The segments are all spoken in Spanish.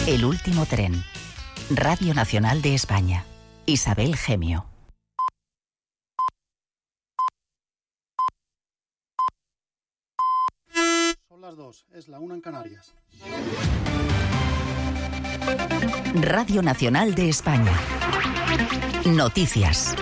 El último tren. Radio Nacional de España. Isabel Gemio. Son las 2, es la 1 en Canarias. Radio Nacional de España. Noticias.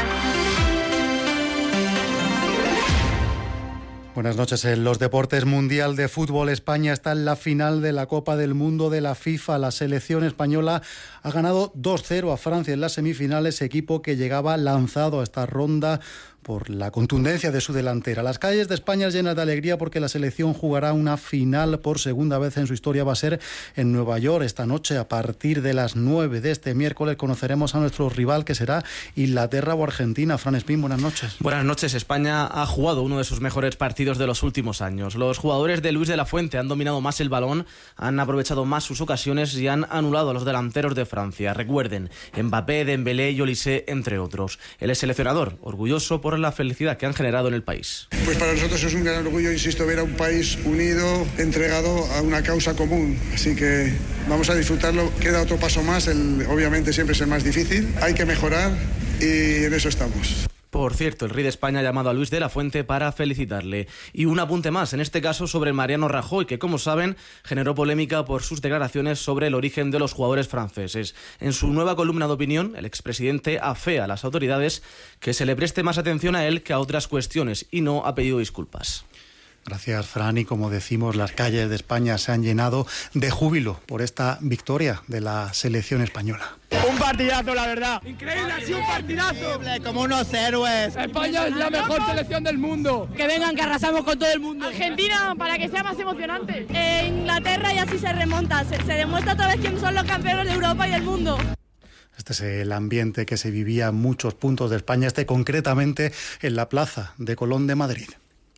Buenas noches. En los deportes, Mundial de Fútbol, España está en la final de la Copa del Mundo de la FIFA. La selección española ha ganado 2-0 a Francia en las semifinales, equipo que llegaba lanzado a esta ronda por la contundencia de su delantera. Las calles de España llenas de alegría porque la selección jugará una final por segunda vez en su historia. Va a ser en Nueva York esta noche. A partir de las 9 de este miércoles conoceremos a nuestro rival, que será Inglaterra o Argentina. Fran Espín, buenas noches. Buenas noches. España ha jugado uno de sus mejores partidos de los últimos años. Los jugadores de Luis de la Fuente han dominado más el balón, han aprovechado más sus ocasiones y han anulado a los delanteros de Francia. Recuerden, Mbappé, Dembélé y Olise, entre otros. El seleccionador, orgulloso por la felicidad que han generado en el país. Pues para nosotros es un gran orgullo, insisto, ver a un país unido, entregado a una causa común. Así que vamos a disfrutarlo. Queda otro paso más, obviamente siempre es el más difícil. Hay que mejorar y en eso estamos. Por cierto, el rey de España ha llamado a Luis de la Fuente para felicitarle. Y un apunte más, en este caso sobre Mariano Rajoy, que como saben generó polémica por sus declaraciones sobre el origen de los jugadores franceses. En su nueva columna de opinión, el expresidente afea a las autoridades que se le preste más atención a él que a otras cuestiones y no ha pedido disculpas. Gracias, Fran. Y como decimos, las calles de España se han llenado de júbilo por esta victoria de la selección española. Un partidazo, la verdad. Increíble, ha sido un partidazo. Increíble, como unos héroes. España es la mejor selección del mundo. Que vengan, que arrasamos con todo el mundo. Argentina, para que sea más emocionante. Inglaterra, y así se remonta. Se demuestra otra vez quién son los campeones de Europa y del mundo. Este es el ambiente que se vivía en muchos puntos de España, concretamente en la Plaza de Colón de Madrid.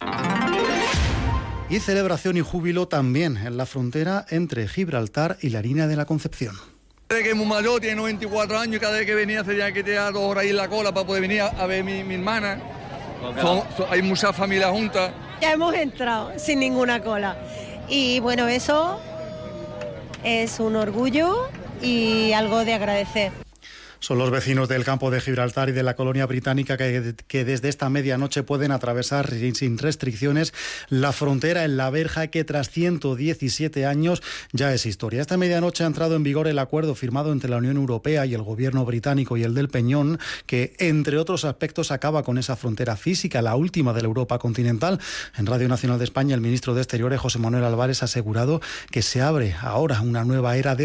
Y celebración y júbilo también en la frontera entre Gibraltar y la línea de la Concepción. Que es muy mayor, tiene 94 años y cada vez que venía tenía que tirar 2 horas ahí en la cola para poder venir a ver mi hermana. Hay muchas familias juntas. Ya hemos entrado sin ninguna cola. Y bueno, eso es un orgullo y algo de agradecer. Son los vecinos del campo de Gibraltar y de la colonia británica que desde esta medianoche pueden atravesar sin restricciones la frontera en la verja que tras 117 años ya es historia. Esta medianoche ha entrado en vigor el acuerdo firmado entre la Unión Europea y el gobierno británico y el del Peñón, que entre otros aspectos acaba con esa frontera física, la última de la Europa continental. En Radio Nacional de España, el ministro de Exteriores, José Manuel Álvarez, ha asegurado que se abre ahora una nueva era de